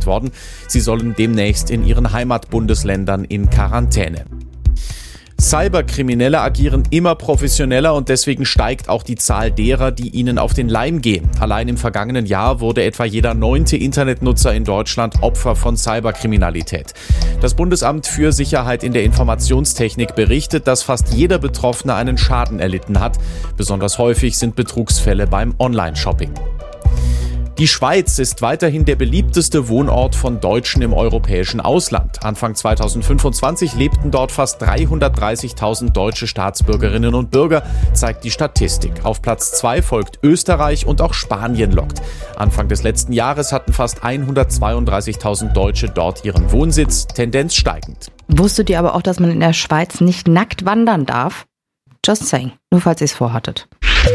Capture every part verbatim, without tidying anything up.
verurteilt worden. Sie sollen demnächst in ihren Heimatbundesländern in Quarantäne. Cyberkriminelle agieren immer professioneller und deswegen steigt auch die Zahl derer, die ihnen auf den Leim gehen. Allein im vergangenen Jahr wurde etwa jeder neunte Internetnutzer in Deutschland Opfer von Cyberkriminalität. Das Bundesamt für Sicherheit in der Informationstechnik berichtet, dass fast jeder Betroffene einen Schaden erlitten hat. Besonders häufig sind Betrugsfälle beim Online-Shopping. Die Schweiz ist weiterhin der beliebteste Wohnort von Deutschen im europäischen Ausland. Anfang zweitausendfünfundzwanzig lebten dort fast dreihundertdreißigtausend deutsche Staatsbürgerinnen und Bürger, zeigt die Statistik. Auf Platz zwei folgt Österreich und auch Spanien lockt. Anfang des letzten Jahres hatten fast hundertzweiunddreißigtausend Deutsche dort ihren Wohnsitz, Tendenz steigend. Wusstet ihr aber auch, dass man in der Schweiz nicht nackt wandern darf? Just saying, nur falls ihr es vorhattet.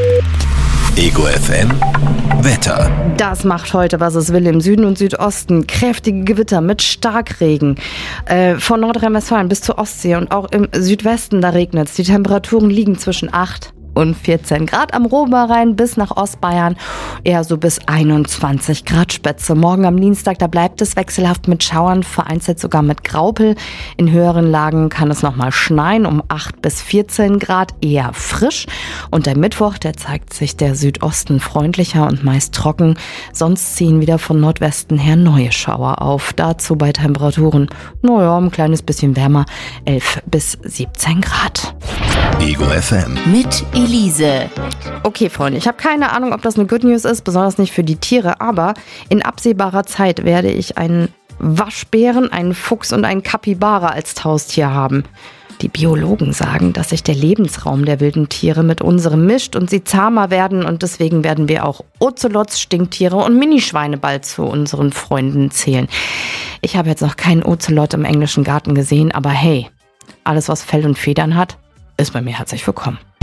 Ego F M Wetter. Das macht heute, was es will, im Süden und Südosten. Kräftige Gewitter mit Starkregen. Äh, von Nordrhein-Westfalen bis zur Ostsee und auch im Südwesten, da regnet es. Die Temperaturen liegen zwischen acht und vierzehn Grad am Oberrhein bis nach Ostbayern, eher so bis einundzwanzig Grad Spätze. Morgen am Dienstag, da bleibt es wechselhaft mit Schauern, vereinzelt sogar mit Graupel. In höheren Lagen kann es nochmal schneien, um acht bis vierzehn Grad, eher frisch. Und der Mittwoch, der zeigt sich der Südosten freundlicher und meist trocken. Sonst ziehen wieder von Nordwesten her neue Schauer auf. Dazu bei Temperaturen, naja, ein kleines bisschen wärmer, elf bis siebzehn Grad. Ego F M. Mit Elise. Okay, Freunde, ich habe keine Ahnung, ob das eine Good News ist, besonders nicht für die Tiere, aber in absehbarer Zeit werde ich einen Waschbären, einen Fuchs und einen Kapibara als Haustier haben. Die Biologen sagen, dass sich der Lebensraum der wilden Tiere mit unserem mischt und sie zahmer werden und deswegen werden wir auch Ozelots, Stinktiere und Minischweine bald zu unseren Freunden zählen. Ich habe jetzt noch keinen Ozelot im englischen Garten gesehen, aber hey, alles was Fell und Federn hat, ist bei mir herzlich willkommen.